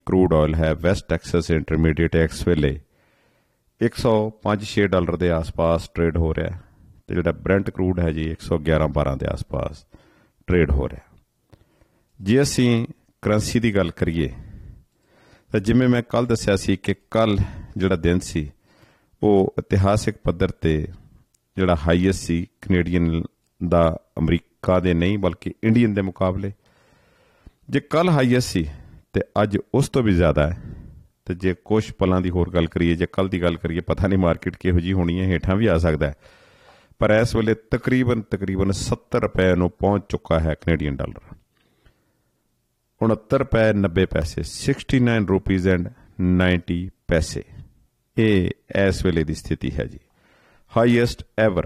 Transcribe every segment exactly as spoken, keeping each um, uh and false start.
Crude oil है west Texas intermediate इस वेले एक सौ पाँच छे डॉलर के आस पास ट्रेड हो रहा है तो जोड़ा ब्रेंट क्रूड है जी एक सौ ग्यारह बारह के आस पास ट्रेड हो रहा। जे असी करंसी की गल करिए तो जिमें मैं कल दसिया सी कि कल जोड़ा दिन सी वो इतिहासिक पद्धर ते जोड़ा हाईएस्ट सी कनेडियन दा अमरीका दे नहीं बल्कि इंडियन के मुकाबले। जे कल हाईएस्ट सी तो अज उस तो भी ज़्यादा है। तो जे कुछ पलों की होर गल करिए जे कल की गल करिए पता नहीं मार्केट किहो जी होनी है, हेठां भी आ सकता है, पर इस वेले तकरीबन तकरीबन सत्तर रुपए नूं पहुँच चुका है कनेडियन डॉलर। उनहत्तर रुपए नब्बे पैसे sixty nine rupees and ninety पैसे ये इस वेले की स्थिति है जी, हाईएस्ट एवर।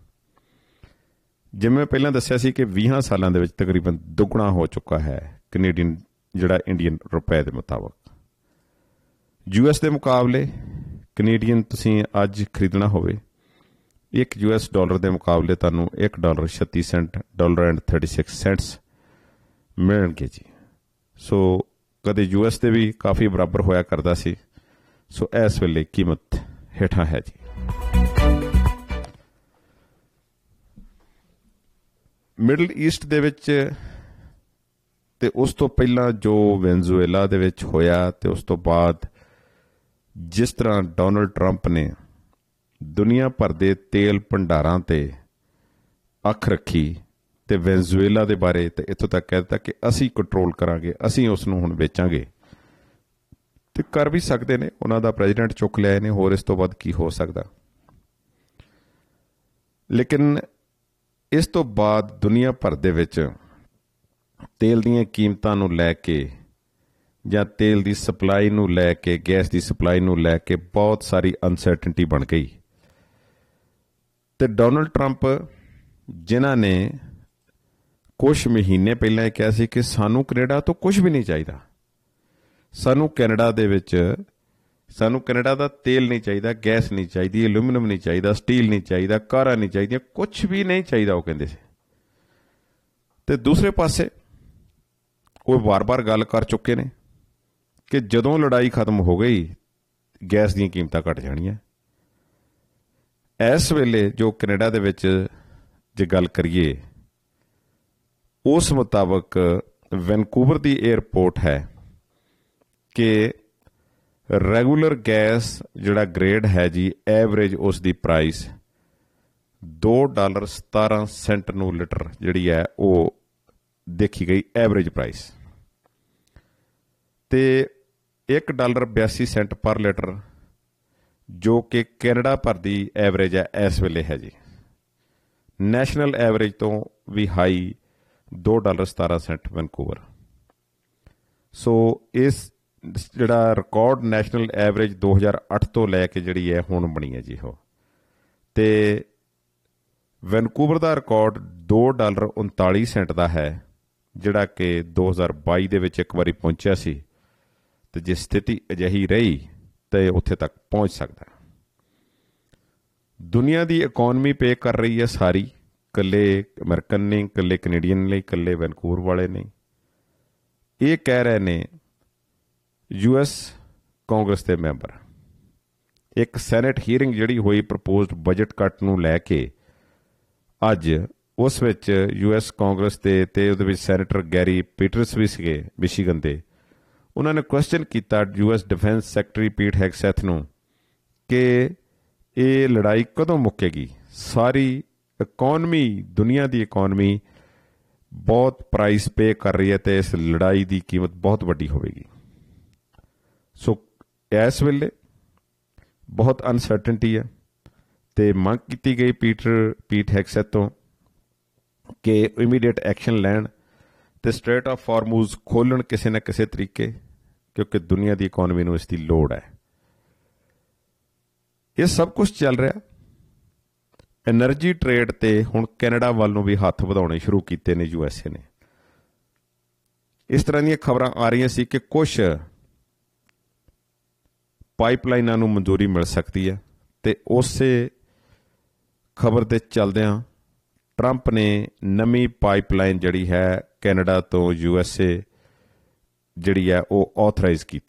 जिवें पहलां दस्सिया सी कि बीस सालों के तकरीबन दुगना हो चुका है कनेडियन जिहड़ा इंडियन रुपए के मुताबिक। यूएस के मुकाबले कनेडियन तुसीं अज खरीदना होवे एक यूएस डॉलर के मुकाबले तुहानूं एक dollar छत्ती Saint dollar and thirty six cents मिलणगे जी। सो कदे यूएस के भी काफ़ी बराबर होया करता सी। सो इस वेले कीमत हेठां है जी। मिडल ईस्ट दे विच ते उस तो पहला जो वेनेजुएला दे विच होया ते उस तो बाद जिस तरह डोनाल्ड ट्रंप ने दुनिया भर के तेल भंडारां ते अख रखी ते वेनेजुएला दे बारे ते इत्थों तक कह दिता कि असी कंट्रोल करांगे, असी उसनूं हुण बेचांगे, ते कर भी सकते ने। उन्हां दा प्रेजिडेंट चुक लिया ने, होर इस तो वध की हो सकदा। लेकिन इस तो बाद दुनिया भर दे विच तेल दीयां कीमतां नूं लै के जां तेल दी सप्लाई नूं लै के गैस दी सप्लाई नूं लै के बहुत सारी अनसर्टनटी बन गई। ते डोनाल्ड ट्रंप जिन्हां ने कुछ महीने पहलां कहा सी कि सानू कनेडा तो कुछ भी नहीं चाहिए, सानू कैनेडा दे विच सानू कनेडा दा तेल नहीं चाहिए, गैस नहीं चाहिए, एल्यूमीनियम नहीं चाहिए, स्टील नहीं चाहिए, कारां नहीं चाहिए, कुछ भी नहीं चाहिए वो कहंदे सी। ते दूसरे पासे वो बार बार गल कर चुके ने कि जदों लड़ाई खत्म हो गई गैस दी कीमतां घट जाणियां। इस वेले जो कनेडा दे विच जे गल करिए उस मुताबक वैनकूवर दी एयरपोर्ट है कि रेगूलर गैस जिहड़ा ग्रेड है जी एवरेज उस दी प्राइस दो डॉलर सतारह सेंट नू लीटर जिहड़ी है वो देखी गई एवरेज प्राइस, ते एक डॉलर बयासी सेंट पर लीटर जो कि कैनेडा भर दी एवरेज है इस वेले है जी। नैशनल एवरेज तो भी हाई दो डॉलर सतारह सेंट वैनकूवर। सो इस जिहड़ा रिकॉर्ड नैशनल एवरेज दो हज़ार अठ तो लैके जिहड़ी है हुण बनी है जी हो, ते वैनकूवर का रिकॉर्ड दो डॉलर उनताली सेंट का है जिहड़ा कि दो हज़ार बाई दे विच एक बारी पहुंचा सी। तो जे स्थिति अजिही रही तो उत्थे तक पहुंच सकता। दुनिया की इकॉनमी पे कर रही है सारी, कल्ले अमेरिकन नहीं, कल्ले कनेडियन नहीं, कल्ले वैनकूवर वाले नहीं। ये कह रहे ने यूएस कांग्रेस के मैंबर। एक सैनेट हीयरिंग जिहड़ी हुई प्रपोज्ड बजट कट नूं लैके अज उस विच यूएस कांग्रेस के ते उहदे विच सैनेटर गैरी पीटरस भी सीगे मिशिगन दे। उन्होंने क्वेश्चन किया यूएस डिफेंस सैकटरी पीट हैगसेथ नूं कि ये लड़ाई कदों मुक्केगी। सारी इकॉनमी दुनिया की इकॉनमी बहुत प्राइस पे कर रही है तो इस लड़ाई की कीमत बहुत वड्डी होगी। सो इस वेले बहुत अनसर्टनटी है तो मंग की गई पीटर पीट हैगसेथ तो कि इमीडिएट एक्शन लैन तो स्ट्रेट ऑफ फार्मूज खोलन किसी न किसी तरीके, क्योंकि दुनिया की इकॉनमी नूं इसकी लोड़ है। ये सब कुछ चल रहा। एनर्जी ट्रेड ते हुण कैनेडा वाल नूं भी हाथ वधाउणे शुरू कीते ने यूएसए ने। इस तरह दी खबरां आ रही सी कि कुछ पाइपलाइनां नूं मंजूरी मिल सकती है, ते उसे खबर के चलदियां ट्रंप ने नवी पाइपलाइन जिहड़ी है कैनेडा तो यूएसए जिहड़ी है वो ऑथराइज की।